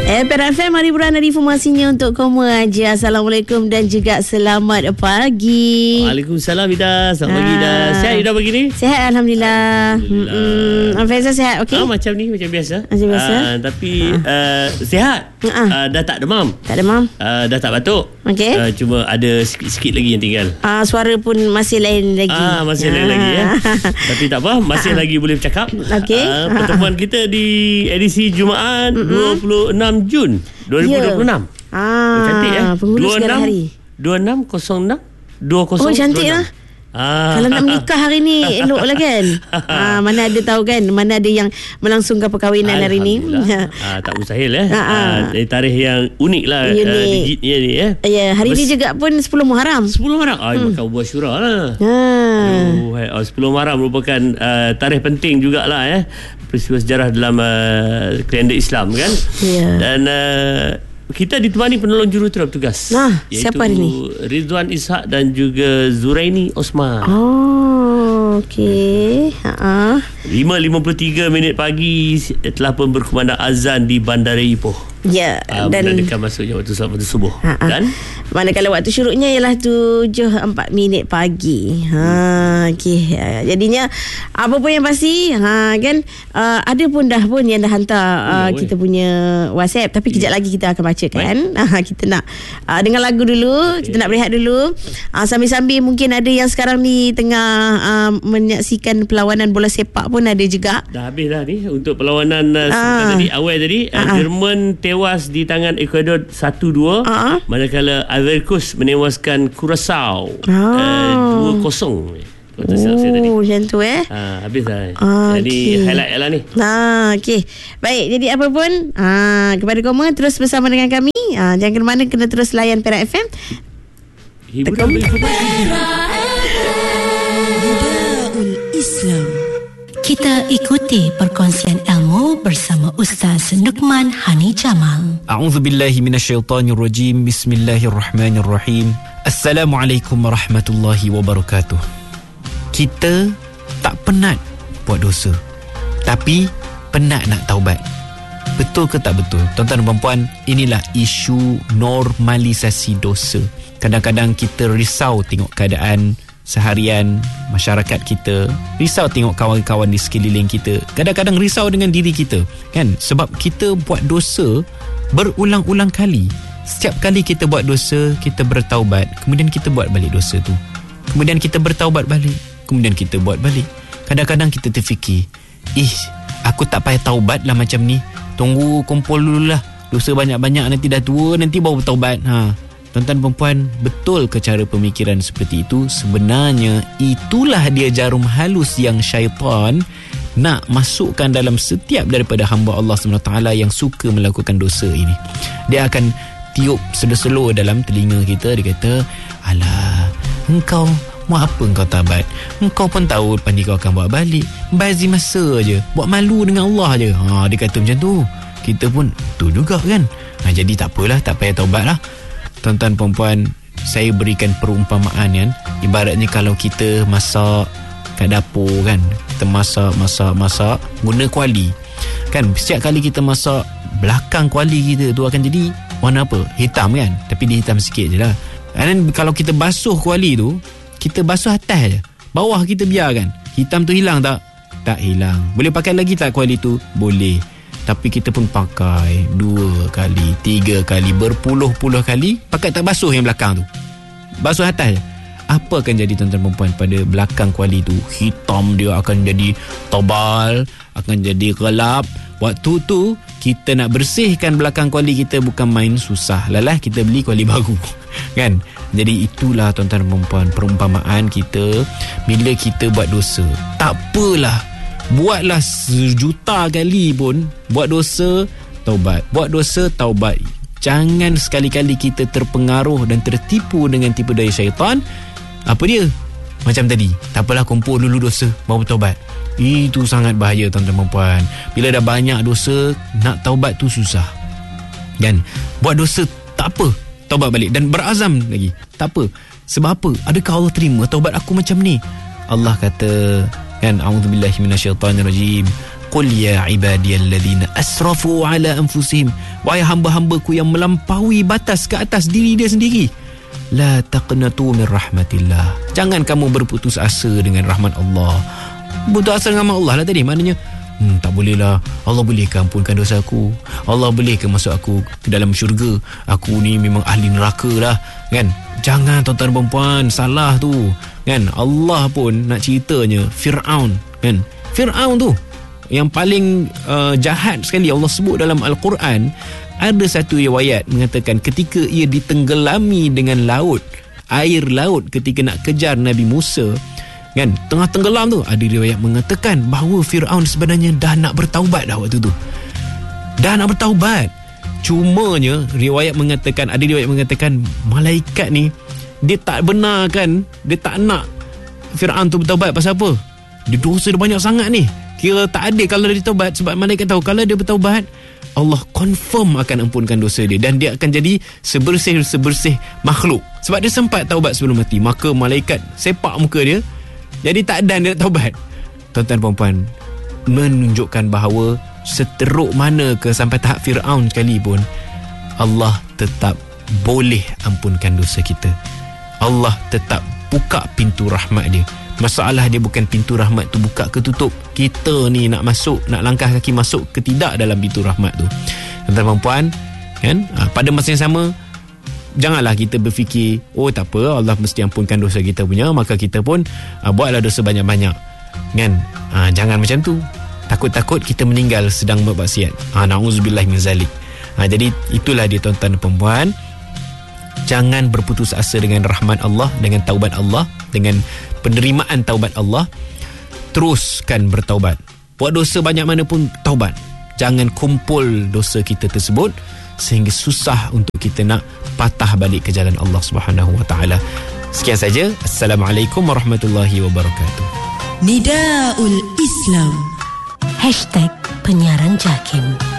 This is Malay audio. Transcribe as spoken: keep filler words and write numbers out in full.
Eh, Perak F M, hari bulan ada informasinya untuk kamu aja. Assalamualaikum dan juga selamat pagi. Waalaikumsalam Ida. Selamat pagi Ida. Sihat Ida pagi ni? Sihat Alhamdulillah. Alhamdulillah. Faizal sihat okey? Ah, macam ni, macam biasa. Macam biasa. Uh, tapi uh, sihat. Uh-uh. Uh, dah tak demam. Tak demam. Uh, dah tak batuk. Okey. Uh, cuma ada sikit-sikit lagi yang tinggal. Ah, uh, suara pun masih lain lagi. Ah, masih lain lagi ya. Tapi tak apa, masih uh-uh. lagi boleh bercakap. Okey. Uh, pertemuan uh-uh. kita di edisi Jumaat uh-uh. dua puluh enam Jun dua ribu dua puluh enam. Ya. Ah, cantik ya. Penghulu segala hari. dua puluh enam kosong enam dua puluh. Oh, cantik lah. Ah. Kalau nak menikah hari ni elok lah kan. ah, Mana ada tahu kan, mana ada yang melangsungkan perkahwinan hari ni. ah, Tak mustahil eh. ah, ah. Dari tarikh yang unik lah. Unik. uh, Digitnya ni eh. Ya, hari Bes- ni juga pun sepuluh Muharram. sepuluh Muharram. Ah, hmm. Makan buah syura lah. ah. oh, sepuluh Muharram merupakan uh, tarikh penting jugalah eh. Peristiwa sejarah dalam uh, kalender Islam kan. Ya. Dan uh, kita ditemani penolong jurutera petugas. Nah, siapa hari ni? Ridwan Ishak dan juga Zuraini Osman. Oh, okey. Ha-ha. lima lima puluh tiga minit pagi telah pun berkumandang azan di Bandara Ipoh. Ya, uh, dan menandakan masuknya waktu solat subuh. Ha-ha. Dan manakala waktu syuruknya ialah tujuh empat minit pagi. Ha, okey. Jadinya apa pun yang pasti, ha kan, uh, ada pun dah pun yang dah hantar uh, kita punya WhatsApp, tapi kejap lagi kita akan bacakan. Ha, kita nak uh, dengar lagu dulu, okay. Kita nak berehat dulu. Uh, sambil-sambil mungkin ada yang sekarang ni tengah uh, menyaksikan perlawanan bola sepak pun ada juga. Dah habis dah ni untuk perlawanan uh, uh, tadi awal tadi uh, Jerman tewas di tangan Ecuador satu dua, uh-huh. manakala Ivory Coast menewaskan Curaçao oh. uh, dua kosong. Oh, macam tu eh. Ha, habis dah. Ah, jadi okay. highlight lah ni. Ha, okey. Baik, jadi apa pun, ha, kepada kamu terus bersama dengan kami. Ha, jangan ke mana, kena terus layan Perak F M. Hiburan Islam. Kita ikuti perkongsian ilmu bersama Ustaz Nukman Hani Jamal. A'udzubillahi minasyaitonirrajim. Bismillahirrahmanirrahim. Assalamualaikum warahmatullahi wabarakatuh. Kita tak penat buat dosa, tapi penat nak taubat. Betul ke tak betul? Tuan-tuan dan puan-puan, inilah isu normalisasi dosa. Kadang-kadang kita risau tengok keadaan seharian masyarakat kita, risau tengok kawan-kawan di sekeliling kita, kadang-kadang risau dengan diri kita kan, sebab kita buat dosa berulang-ulang kali. Setiap kali kita buat dosa, kita bertaubat, kemudian kita buat balik dosa tu, kemudian kita bertaubat balik, kemudian kita buat balik. Kadang-kadang kita terfikir, ih, aku tak payah taubat lah macam ni, tunggu kumpul dulu lah dosa banyak-banyak, nanti dah tua nanti baru bertaubat. Ha, tuan-tuan perempuan, betul ke cara pemikiran seperti itu? Sebenarnya itulah dia jarum halus yang syaitan nak masukkan dalam setiap daripada hamba Allah subhanahu wa taala yang suka melakukan dosa ini. Dia akan tiup selo-selo dalam telinga kita. Dia kata, alah, engkau mau apa engkau tabat? Engkau pun tahu lepas ni kau akan buat balik. Bazir masa je, buat malu dengan Allah je. Ha, dia kata macam tu. Kita pun tu juga kan. Ha, jadi tak apalah, tak payah taubat lah. Tuan-tuan perempuan, saya berikan perumpamaan kan, ibaratnya kalau kita masak kat dapur kan, kita masak masak masak guna kuali kan, setiap kali kita masak, belakang kuali kita tu akan jadi warna apa? Hitam kan, tapi dia hitam sikit je lah. And then kalau kita basuh kuali tu, kita basuh atas je, bawah kita biarkan, hitam tu hilang tak? Tak hilang. Boleh pakai lagi tak kuali tu? Boleh. Tapi kita pun pakai dua kali, tiga kali, berpuluh-puluh kali, pakai tak basuh yang belakang tu, basuh atas je. Apa akan jadi tuan-tuan perempuan pada belakang kuali tu? Hitam dia akan jadi tebal, akan jadi gelap. Waktu tu kita nak bersihkan belakang kuali kita bukan main susah. Lalah kita beli kuali baru kan. Jadi itulah tuan-tuan perempuan perumpamaan kita bila kita buat dosa. Tak apalah, buatlah sejuta kali pun, buat dosa, taubat. Buat dosa, taubat. Jangan sekali-kali kita terpengaruh dan tertipu dengan tipu daya syaitan. Apa dia? Macam tadi, tak apalah, kumpul dulu dosa baru taubat. Itu sangat bahaya tuan-tuan perempuan. Bila dah banyak dosa, nak taubat tu susah kan. Buat dosa tak apa, taubat balik dan berazam lagi. Tak apa. Sebab apa? Adakah Allah terima taubat aku macam ni? Allah kata kan, a'udzubillahi minasyaitanirrajim, Qul ya ibadiyalladzina asrafu ala anfusihim, wahai hamba-hambaku yang melampaui batas ke atas diri dia sendiri, la taqnatu min rahmatillah, jangan kamu berputus asa dengan rahmat Allah. Putus asa dengan rahmat Allah lah tadi, maknanya Hmm, tak boleh lah, Allah boleh ke ampunkan dosa aku, Allah boleh ke masuk aku ke dalam syurga, aku ni memang ahli neraka lah, kan? Jangan tuan-tuan dan puan, salah tu, kan? Allah pun nak ceritanya Fir'aun, kan? Fir'aun tu yang paling uh, jahat sekali Allah sebut dalam Al-Quran. Ada satu riwayat mengatakan ketika ia ditenggelami dengan laut, air laut, ketika nak kejar Nabi Musa, kan, tengah tenggelam tu, ada riwayat mengatakan bahawa Fir'aun sebenarnya dah nak bertaubat dah waktu tu. Dah nak bertaubat. Cumanya riwayat mengatakan, ada riwayat mengatakan malaikat ni dia tak benarkan, dia tak nak Fir'aun tu bertaubat. Pasal apa? Dia dosa dia banyak sangat ni. Kira tak adil kalau dia bertaubat, sebab malaikat tahu kalau dia bertaubat Allah confirm akan ampunkan dosa dia dan dia akan jadi sebersih-sebersih makhluk. Sebab dia sempat taubat sebelum mati, maka malaikat sepak muka dia, jadi tak dan dia nak taubat. Tuan-tuan puan-puan, menunjukkan bahawa seteruk mana ke sampai tahap Fir'aun sekalipun, Allah tetap boleh ampunkan dosa kita. Allah tetap buka pintu rahmat dia. Masalah dia bukan pintu rahmat tu buka ke tutup, kita ni nak masuk, nak langkah kaki masuk ke tidak dalam pintu rahmat tu. Tuan-tuan puan-puan, kan, pada masa yang sama, janganlah kita berfikir, oh tak apa, Allah mesti ampunkan dosa kita punya, maka kita pun uh, buatlah dosa banyak-banyak, kan? Uh, jangan macam tu. Takut-takut kita meninggal sedang bermaksiat. Uh, Na'udzubillah min zalik. Uh, jadi itulah dia tuan-tuan dan puan-puan. Jangan berputus asa dengan rahmat Allah, dengan taubat Allah, dengan penerimaan taubat Allah. Teruskan bertaubat. Buat dosa banyak mana pun taubat. Jangan kumpul dosa kita tersebut sehingga susah untuk kita nak patah balik ke jalan Allah Subhanahu Wa Taala. Sekian saja. Assalamualaikum warahmatullahi wabarakatuh. Nidaul Islam Hashtag Penyiaran Jakim.